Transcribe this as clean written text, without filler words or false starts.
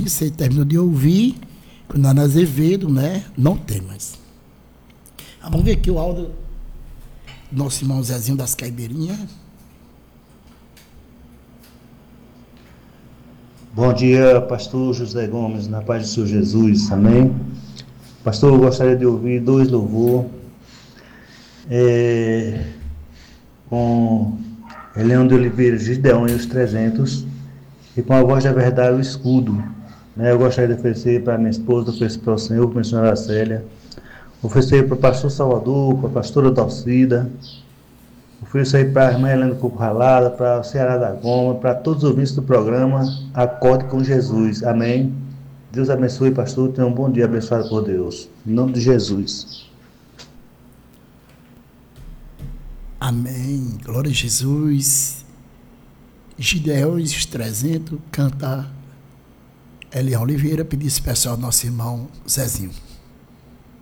aí você terminou de ouvir, o Nana Azevedo, né? Não tem mais. Vamos ver aqui o áudio do nosso irmão Zezinho das Caibeirinhas. Bom dia, pastor José Gomes, na paz do Senhor Jesus, amém? Pastor, eu gostaria de ouvir 2 louvor com Leão de Oliveira, Gideão e os 300, e com a voz da verdade, o escudo. Eu gostaria de oferecer para minha esposa, oferecer para o Senhor, para a senhora Célia, oferecer para o pastor Salvador, para a pastora Dalcida, ofereço aí para a irmã Helena Coco Ralada, para o Ceará da Goma, para todos os ouvintes do programa Acorde com Jesus. Amém. Deus abençoe, pastor. Tenha um bom dia abençoado por Deus. Em nome de Jesus. Amém. Glória a Jesus. Gideão e os 300 canta Elião Oliveira, pedido especial ao nosso irmão Zezinho.